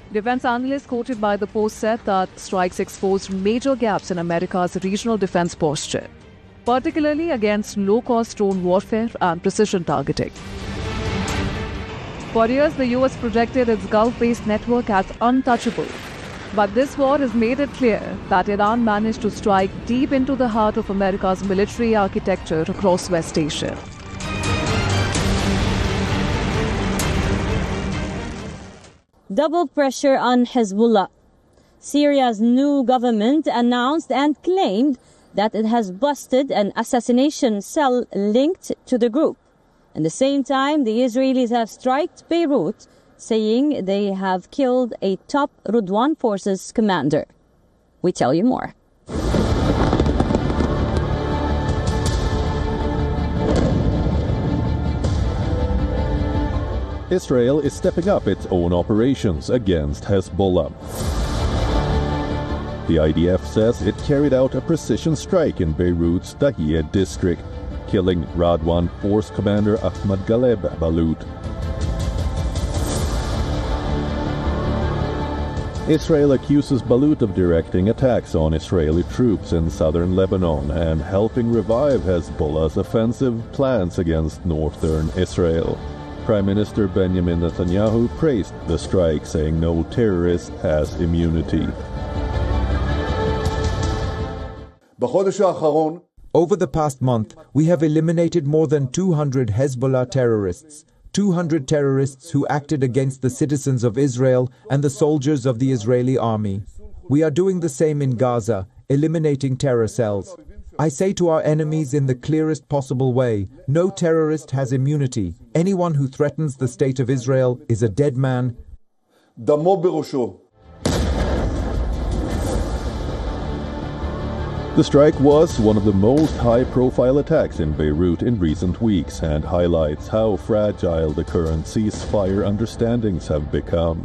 Defense analysts quoted by the Post said that strikes exposed major gaps in America's regional defense posture, particularly against low-cost drone warfare and precision targeting. For years, the US projected its Gulf-based network as untouchable. But this war has made it clear that Iran managed to strike deep into the heart of America's military architecture across West Asia. Double pressure on Hezbollah. Syria's new government announced and claimed that it has busted an assassination cell linked to the group. At the same time, the Israelis have struck Beirut, saying they have killed a top Radwan forces commander. We tell you more. Israel is stepping up its own operations against Hezbollah. The IDF says it carried out a precision strike in Beirut's Dahiyeh district, killing Radwan force commander Ahmad Galeb Balut. Israel accuses Balut of directing attacks on Israeli troops in southern Lebanon and helping revive Hezbollah's offensive plans against northern Israel. Prime Minister Benjamin Netanyahu praised the strike, saying no terrorist has immunity. Over the past month, we have eliminated more than 200 Hezbollah terrorists. 200 terrorists who acted against the citizens of Israel and the soldiers of the Israeli army. We are doing the same in Gaza, eliminating terror cells. I say to our enemies in the clearest possible way, no terrorist has immunity. Anyone who threatens the state of Israel is a dead man. The strike was one of the most high-profile attacks in Beirut in recent weeks and highlights how fragile the current ceasefire understandings have become.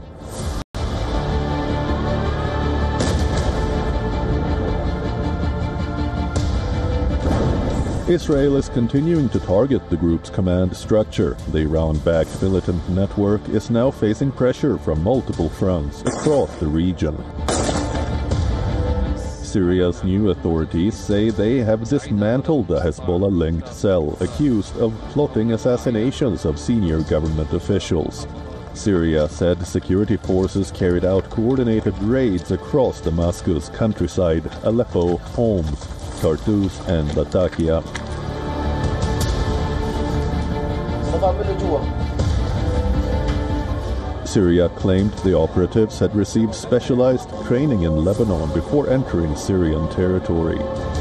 Israel is continuing to target the group's command structure. The Iran-backed militant network is now facing pressure from multiple fronts across the region. Syria's new authorities say they have dismantled the Hezbollah-linked cell accused of plotting assassinations of senior government officials. Syria said security forces carried out coordinated raids across Damascus countryside, Aleppo, Homs, Tartus, and Latakia. Syria claimed the operatives had received specialized training in Lebanon before entering Syrian territory.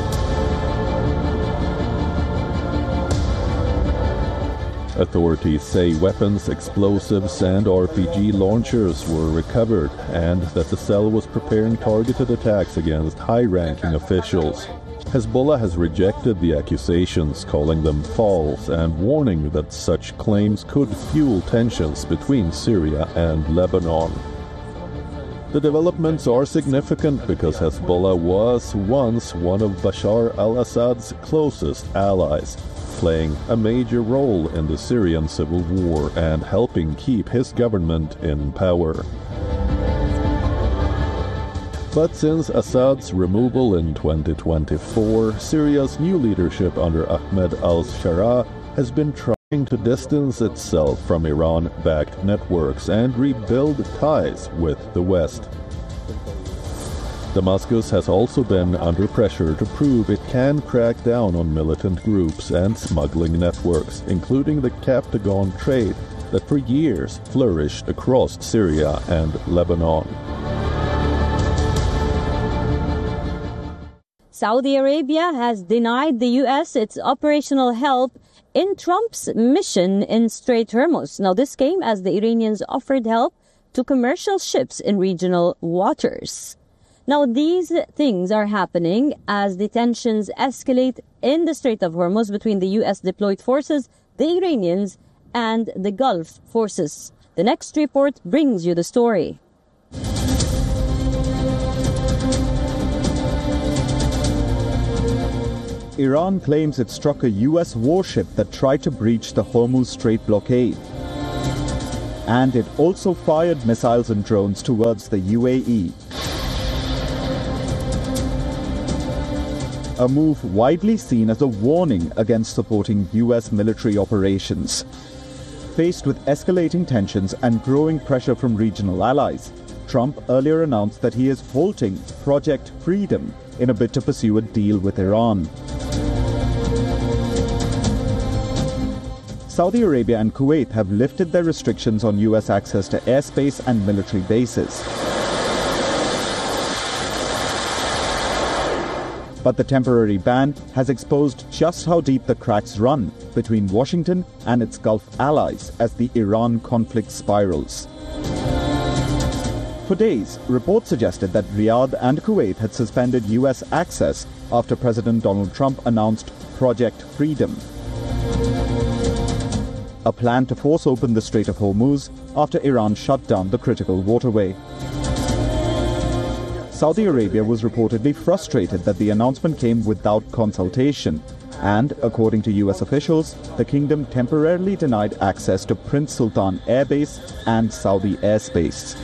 Authorities say weapons, explosives, and RPG launchers were recovered, and that the cell was preparing targeted attacks against high-ranking officials. Hezbollah has rejected the accusations, calling them false, and warning that such claims could fuel tensions between Syria and Lebanon. The developments are significant because Hezbollah was once one of Bashar al-Assad's closest allies, playing a major role in the Syrian civil war and helping keep his government in power. But since Assad's removal in 2024, Syria's new leadership under Ahmed al-Sharaa has been trying to distance itself from Iran-backed networks and rebuild ties with the West. Damascus has also been under pressure to prove it can crack down on militant groups and smuggling networks, including the Captagon trade that for years flourished across Syria and Lebanon. Saudi Arabia has denied the U.S. its operational help in Trump's mission in Strait Hormuz. Now, this came as the Iranians offered help to commercial ships in regional waters. Now, these things are happening as the tensions escalate in the Strait of Hormuz between the U.S. deployed forces, the Iranians, and the Gulf forces. The next report brings you the story. Iran claims it struck a U.S. warship that tried to breach the Hormuz Strait blockade. and it also fired missiles and drones towards the UAE. A move widely seen as a warning against supporting US military operations. Faced with escalating tensions and growing pressure from regional allies, Trump earlier announced that he is halting Project Freedom in a bid to pursue a deal with Iran. Saudi Arabia and Kuwait have lifted their restrictions on US access to airspace and military bases. But the temporary ban has exposed just how deep the cracks run between Washington and its Gulf allies as the Iran conflict spirals. For days, reports suggested that Riyadh and Kuwait had suspended US access after President Donald Trump announced Project Freedom, a plan to force open the Strait of Hormuz after Iran shut down the critical waterway. Saudi Arabia was reportedly frustrated that the announcement came without consultation, and, according to US officials, the kingdom temporarily denied access to Prince Sultan Air Base and Saudi airspace.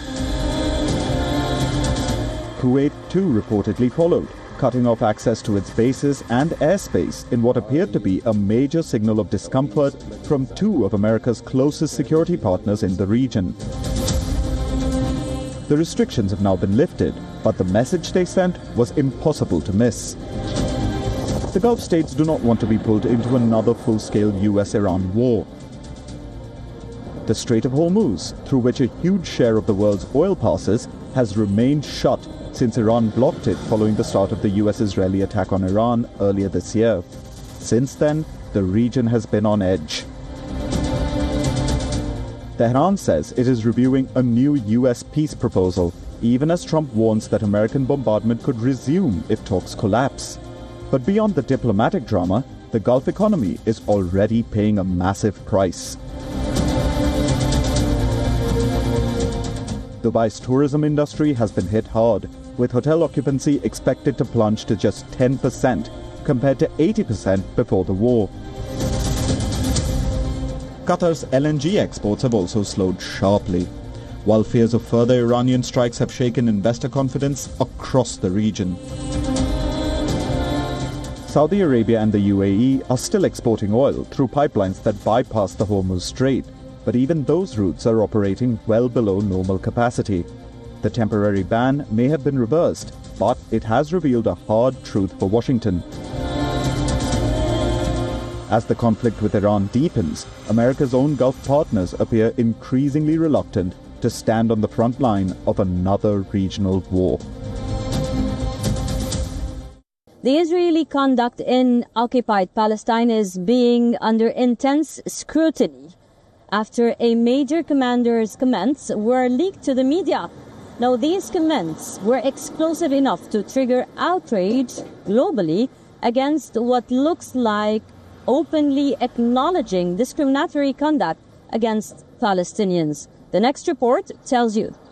Kuwait too reportedly followed, cutting off access to its bases and airspace in what appeared to be a major signal of discomfort from two of America's closest security partners in the region. The restrictions have now been lifted, but the message they sent was impossible to miss. The Gulf states do not want to be pulled into another full-scale US-Iran war. The Strait of Hormuz, through which a huge share of the world's oil passes, has remained shut since Iran blocked it following the start of the US-Israeli attack on Iran earlier this year. Since then, the region has been on edge. Tehran says it is reviewing a new US peace proposal, even as Trump warns that American bombardment could resume if talks collapse. But beyond the diplomatic drama, the Gulf economy is already paying a massive price. Dubai's tourism industry has been hit hard, with hotel occupancy expected to plunge to just 10% compared to 80% before the war. Qatar's LNG exports have also slowed sharply, while fears of further Iranian strikes have shaken investor confidence across the region. Saudi Arabia and the UAE are still exporting oil through pipelines that bypass the Hormuz Strait, but even those routes are operating well below normal capacity. The temporary ban may have been reversed, but it has revealed a hard truth for Washington. As the conflict with Iran deepens, America's own Gulf partners appear increasingly reluctant to stand on the front line of another regional war. The Israeli conduct in occupied Palestine is being under intense scrutiny after a major commander's comments were leaked to the media. Now, these comments were explosive enough to trigger outrage globally against what looks like openly acknowledging discriminatory conduct against Palestinians. The next report tells you.